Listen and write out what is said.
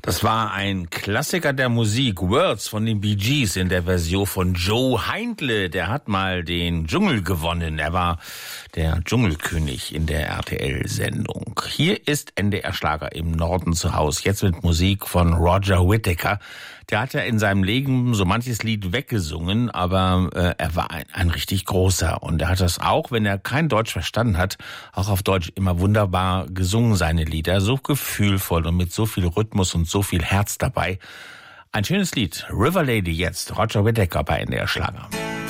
Das war ein Klassiker der Musik, Words von den Bee Gees in der Version von Joe Heindle. Der hat mal den Dschungel gewonnen. Er war der Dschungelkönig in der RTL-Sendung. Hier ist NDR Schlager im Norden zu Hause. Jetzt mit Musik von Roger Whittaker. Der hat ja in seinem Leben so manches Lied weggesungen, aber er war ein richtig großer. Und er hat das auch, wenn er kein Deutsch verstanden hat, auch auf Deutsch immer wunderbar gesungen, seine Lieder. So gefühlvoll und mit so viel Rhythmus und so viel Herz dabei. Ein schönes Lied. River Lady jetzt. Roger Whittaker bei NDR Schlager.